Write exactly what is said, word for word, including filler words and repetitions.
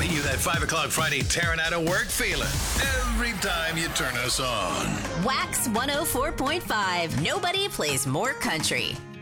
Giving you that five o'clock Friday tearing out of work feeling every time you turn us on. Wax one oh four point five. Nobody plays more country.